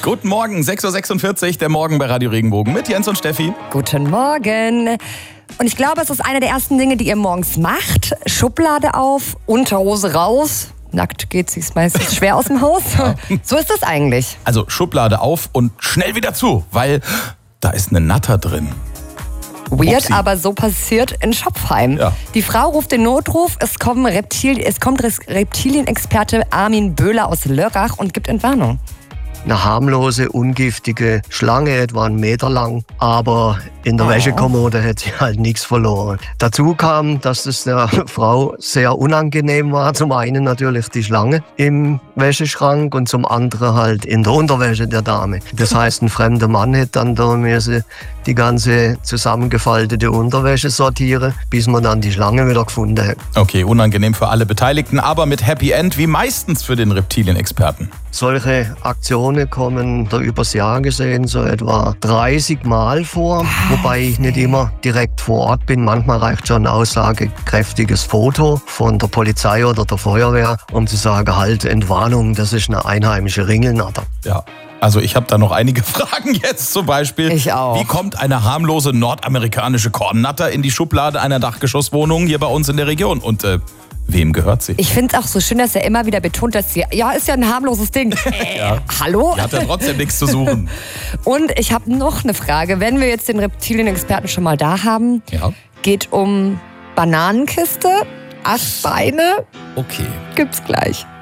Guten Morgen, 6.46 Uhr, der Morgen bei Radio Regenbogen mit Jens und Steffi. Guten Morgen. Und ich glaube, es ist eine der ersten Dinge, die ihr morgens macht. Schublade auf, Unterhose raus. Nackt geht sich's meistens schwer aus dem Haus. Ja. So ist das eigentlich. Also Schublade auf und schnell wieder zu, weil da ist eine Natter drin. Weird, Upsi. aber so passiert in Schopfheim. Ja. Die Frau ruft den Notruf, es kommt Reptilienexperte Armin Böhler aus Lörrach und gibt Entwarnung. Eine harmlose, ungiftige Schlange, etwa 1 Meter lang, aber in der Wäschekommode hat sie halt nichts verloren. Dazu kam, dass es der Frau sehr unangenehm war. Zum einen natürlich die Schlange im Wäscheschrank und zum anderen halt in der Unterwäsche der Dame. Das heißt, ein fremder Mann hätte dann da müssen die ganze zusammengefaltete Unterwäsche sortieren, bis man dann die Schlange wieder gefunden hat. Okay, unangenehm für alle Beteiligten, aber mit Happy End wie meistens für den Reptilienexperten. Solche Aktionen kommen da übers Jahr gesehen so etwa 30 Mal vor, wobei ich nicht immer direkt vor Ort bin. Manchmal reicht schon ein aussagekräftiges Foto von der Polizei oder der Feuerwehr, um zu sagen, halt, Entwarnung, das ist eine einheimische Ringelnatter. Ja. Also ich habe da noch einige Fragen jetzt zum Beispiel. Ich auch. Wie kommt eine harmlose nordamerikanische Kornnatter in die Schublade einer Dachgeschosswohnung hier bei uns in der Region? Und wem gehört sie? Ich finde es auch so schön, dass er immer wieder betont, dass sie, ja, ist ja ein harmloses Ding. Ja. Hallo? Die hat ja trotzdem nichts zu suchen. Und ich habe noch eine Frage. Wenn wir jetzt den Reptilienexperten schon mal da haben, Ja. geht um Bananenkiste, Aschbeine, Okay. gibt's gleich.